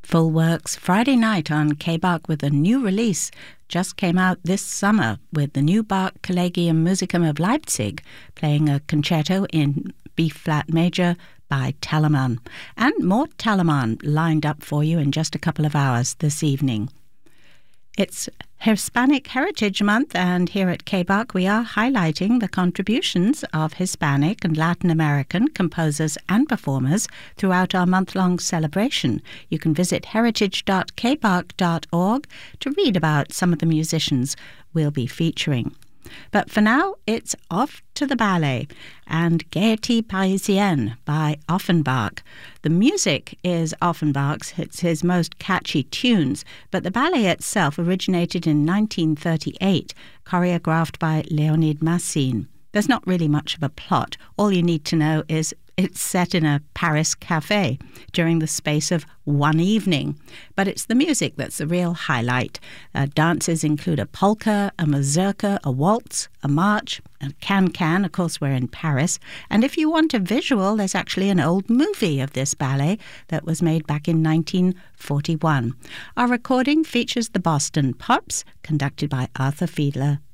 Full Works Friday night on K-Bach with a new release. Just came out this summer with the new Bach Collegium Musicum of Leipzig playing a concerto in B-flat major by Telemann. And more Telemann lined up for you in just a couple of hours this evening. It's Hispanic Heritage Month, and here at K-Bach we are highlighting the contributions of Hispanic and Latin American composers and performers throughout our month-long celebration. You can visit heritage.kbach.org to read about some of the musicians we'll be featuring. But for now, it's off to the ballet and Gaieté Parisienne by Offenbach. The music is Offenbach's, it's his most catchy tunes, but the ballet itself originated in 1938, choreographed by Leonid Massine. There's not really much of a plot. All you need to know is it's set in a Paris cafe during the space of one evening. But it's the music that's the real highlight. Dances include a polka, a mazurka, a waltz, a march, a can-can. Of course, we're in Paris. And if you want a visual, there's actually an old movie of this ballet that was made back in 1941. Our recording features the Boston Pops, conducted by Arthur Fiedler